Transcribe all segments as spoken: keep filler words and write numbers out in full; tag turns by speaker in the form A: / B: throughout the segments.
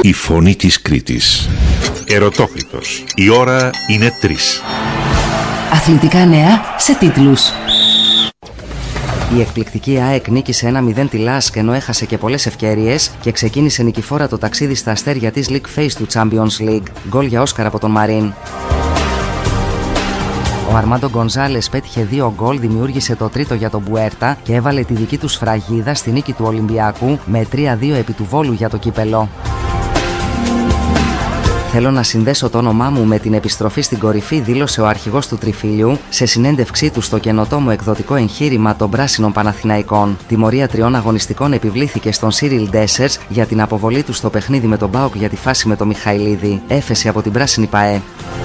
A: Η φωνή της Κρήτης. Ερωτόκριτος. Η ώρα είναι τρεις.
B: Αθλητικά νέα σε τίτλους. Η εκπληκτική ΑΕΚ νίκησε ένα μηδέν τη Λάσκ ενώ έχασε και πολλές ευκαιρίες και ξεκίνησε νικηφόρα το ταξίδι στα αστέρια της League Phase του Champions League. Γκολ για Όσκαρ από τον Μαρίν. Ο Αρμάντο Γκονζάλες πέτυχε δύο γκολ, δημιούργησε το τρίτο για τον Μπουέρτα και έβαλε τη δική του σφραγίδα στη νίκη του Ολυμπιακού με τρία δύο επί του Βόλου για το κύπελο. Θέλω να συνδέσω το όνομά μου με την επιστροφή στην κορυφή, δήλωσε ο αρχηγός του Τριφύλιου σε συνέντευξή του στο καινοτόμο εκδοτικό εγχείρημα των Πράσινων Παναθηναϊκών. Τιμωρία τριών αγωνιστικών επιβλήθηκε στον Σίριλ Ντέσσερς για την αποβολή του στο παιχνίδι με τον ΠΑΟΚ για τη φάση με τον Μιχαηλίδη. Έφεση από την Πράσινη ΠΑΕ.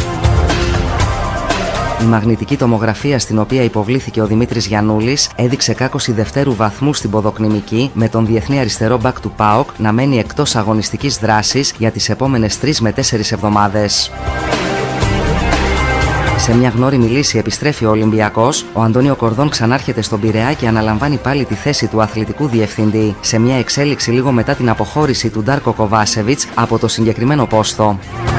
B: Η μαγνητική τομογραφία στην οποία υποβλήθηκε ο Δημήτρης Γιαννούλης έδειξε κάκωση δευτέρου βαθμού στην ποδοκνημική, με τον διεθνή αριστερό μπακ του ΠΑΟΚ να μένει εκτός αγωνιστικής δράσης για τις επόμενες τρεις με τέσσερις εβδομάδες. Σε μια γνώριμη λύση επιστρέφει ο Ολυμπιακός. Ο Αντώνιο Κορδόν ξανάρχεται στον Πειραιά και αναλαμβάνει πάλι τη θέση του αθλητικού διευθυντή, σε μια εξέλιξη λίγο μετά την αποχώρηση του Ντάρκο Κοβάσεβιτς από το συγκεκριμένο πόστο.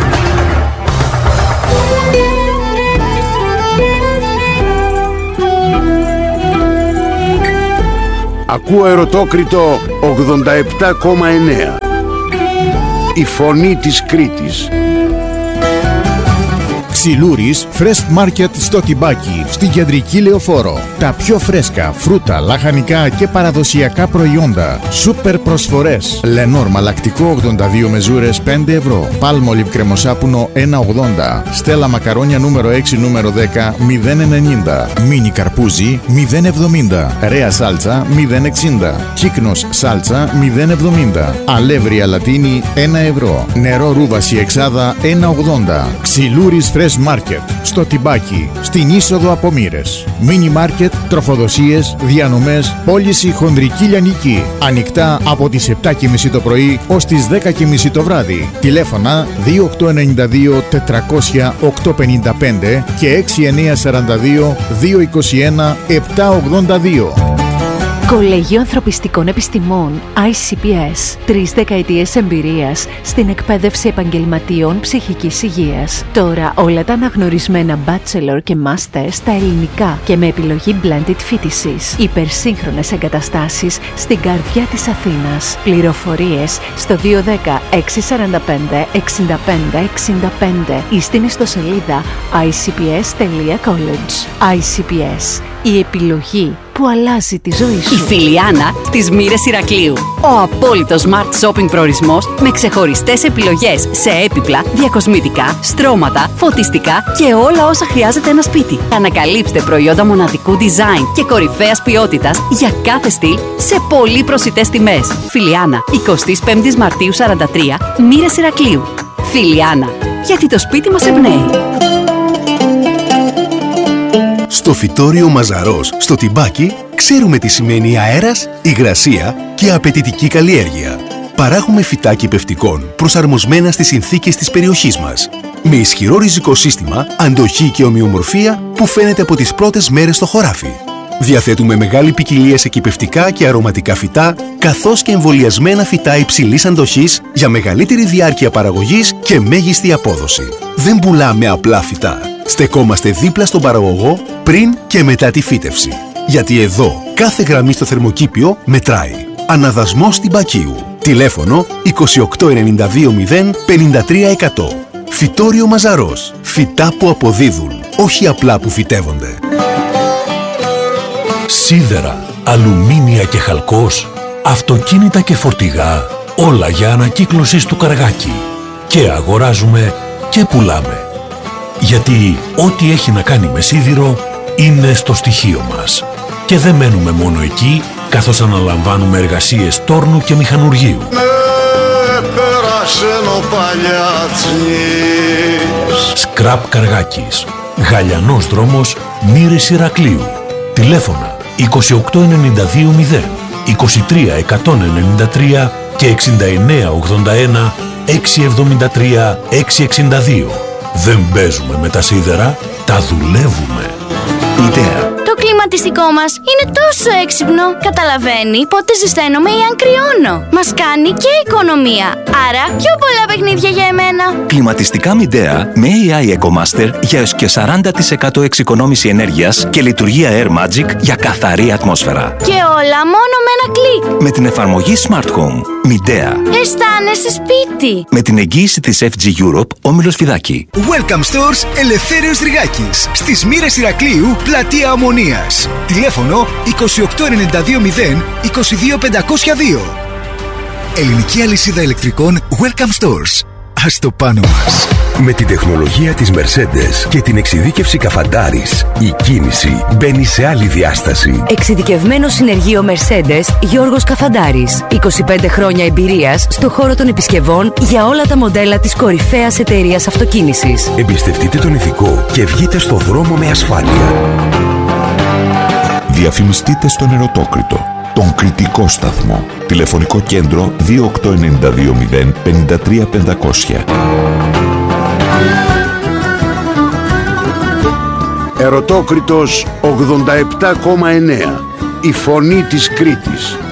C: Ακούω Ερωτόκριτο ογδόντα επτά κόμμα εννέα. Η φωνή της Κρήτης.
D: Ξυλούρης Fresh Market στο Τιμπάκι, στην κεντρική Λεωφόρο. Τα πιο φρέσκα φρούτα, λαχανικά και παραδοσιακά προϊόντα. Σούπερ προσφορές. Λενόρ λακτικό ογδόντα δύο μεζούρες πέντε ευρώ. Palmolive κρεμοσάπουνο ένα ογδόντα. Στέλλα μακαρόνια νούμερο έξι νούμερο δέκα μηδέν ενενήντα. Μίνι καρπούζι μηδέν εβδομήντα. Ρέα σάλτσα μηδέν εξήντα. Κύκνος σάλτσα μηδέν εβδομήντα. Αλεύρια λατίνη ένα ευρώ. Νερό ρούβαση εξάδα ένα ογδόντα. Ξυλούρης Fresh Market στο Τιμπάκι, στην είσοδο από Μοίρες. Μίνι μάρκετ, τροφοδοσίες, διανομές, πώληση χονδρική λιανική. Ανοιχτά από τις επτά και μισή το πρωί ως τις δέκα και μισή το βράδυ. Τηλέφωνα δύο οκτώ εννιά δύο τετρακόσια οκτώ πενήντα πέντε και έξι εννιά τέσσερα δύο δύο είκοσι ένα επτά ογδόντα δύο.
E: Κολέγιο Ανθρωπιστικών Επιστημών άι σι πι ες. Τρεις δεκαετίες εμπειρίας στην εκπαίδευση επαγγελματιών ψυχικής υγείας. Τώρα όλα τα αναγνωρισμένα bachelor και master στα ελληνικά και με επιλογή blended φοιτησης. Υπερσύγχρονες εγκαταστάσεις στην καρδιά της Αθήνας. Πληροφορίες στο δύο ένα μηδέν έξι τέσσερα πέντε εξήντα πέντε εξήντα πέντε ή στην ιστοσελίδα άι σι πι ες τελεία college. άι σι πι ες. Η επιλογή που αλλάζει τη ζωή σου.
F: Η Φιλιάνα στις Μοίρες Ηρακλείου. Ο απόλυτος smart shopping προορισμός με ξεχωριστές επιλογές σε έπιπλα, διακοσμητικά, στρώματα, φωτιστικά και όλα όσα χρειάζεται ένα σπίτι. Ανακαλύψτε προϊόντα μοναδικού design και κορυφαίας ποιότητας για κάθε στυλ σε πολύ προσιτές τιμές. Φιλιάνα, εικοστή πέμπτη Μαρτίου σαράντα τρία, Μοίρες Ηρακλείου. Φιλιάνα, γιατί το σπίτι μας εμπνέει.
G: Στο φυτόριο Μαζαρός, στο Τιμπάκι, ξέρουμε τι σημαίνει αέρας, υγρασία και απαιτητική καλλιέργεια. Παράγουμε φυτά κυπευτικών προσαρμοσμένα στις συνθήκες της περιοχής μας. Με ισχυρό ριζικό σύστημα, αντοχή και ομοιομορφία που φαίνεται από τις πρώτες μέρες στο χωράφι. Διαθέτουμε μεγάλη ποικιλία σε κυπευτικά και αρωματικά φυτά, καθώς και εμβολιασμένα φυτά υψηλής αντοχής για μεγαλύτερη διάρκεια παραγωγής και μέγιστη απόδοση. Δεν πουλάμε απλά φυτά. Στεκόμαστε δίπλα στον παραγωγό πριν και μετά τη φύτευση. Γιατί εδώ κάθε γραμμή στο θερμοκήπιο μετράει. Αναδασμός Τιμπακίου. Τηλέφωνο είκοσι οκτώ ενενήντα δύο μηδέν πενήντα τρία εκατό. Φυτόριο Μαζαρός. Φυτά που αποδίδουν, όχι απλά που φυτεύονται.
H: Σίδερα, αλουμίνια και χαλκός, αυτοκίνητα και φορτηγά, όλα για ανακύκλωση στο Καργάκι. Και αγοράζουμε και πουλάμε. Γιατί ό,τι έχει να κάνει με σίδηρο είναι στο στοιχείο μας. Και δεν μένουμε μόνο εκεί, καθώς αναλαμβάνουμε εργασίες τόρνου και μηχανουργείου. Σκραπ Καργάκης. Γαλιανός δρόμος, Μοίρες Ηρακλείου. Τηλέφωνα είκοσι οκτώ ενενήντα δύο μηδέν είκοσι τρία εκατόν ενενήντα τρία και εξήντα εννέα ογδόντα ένα έξι εβδομήντα τρία έξι εξήντα δύο. Δεν παίζουμε με τα σίδερα, τα δουλεύουμε.
G: Ιδέα.
I: Το κλιματιστικό μας είναι τόσο έξυπνο. Καταλαβαίνει πότε ζεσταίνομαι ή αν κρυώνω. Μας κάνει και οικονομία. Άρα πιο πολλά παιχνίδια για εμένα.
J: Κλιματιστικά Midea με έι άι EcoMaster για έως και σαράντα τοις εκατό εξοικονόμηση ενέργειας και λειτουργία Air Magic για καθαρή ατμόσφαιρα.
I: Και όλα μόνο με ένα κλικ.
J: Με την εφαρμογή Smart Home. Midea.
I: Αισθάνεσαι σπίτι.
J: Με την εγγύηση της εφ τζι Europe, Όμιλος Φιδάκη.
K: Welcome Stores Ελευθέριος Ριγάκης. Στις Μοίρες Ηρακλείου, πλατεία Αμμονίας. Τηλέφωνο είκοσι οκτώ ενενήντα δύο μηδέν είκοσι δύο πεντακόσια δύο. Ελληνική αλυσίδα ηλεκτρικών Welcome Stores. Ας το πάνω μας.
L: Με την τεχνολογία της Mercedes και την εξειδίκευση Καφαντάρης, η κίνηση μπαίνει σε άλλη διάσταση.
M: Εξειδικευμένο συνεργείο Mercedes Γιώργος Καφαντάρης. είκοσι πέντε χρόνια εμπειρίας στο χώρο των επισκευών για όλα τα μοντέλα της κορυφαίας εταιρείας αυτοκίνησης.
L: Εμπιστευτείτε τον ηθικό και βγείτε στο δρόμο με ασφάλεια.
A: Διαφημιστείτε στον Ερωτόκριτο, τον κριτικό σταθμό. Τηλεφωνικό κέντρο δύο οκτώ εννιά δύο μηδέν πέντε τρία πεντακόσια.
C: Ερωτόκριτος ογδόντα επτά κόμμα εννέα. Η φωνή της Κρήτης.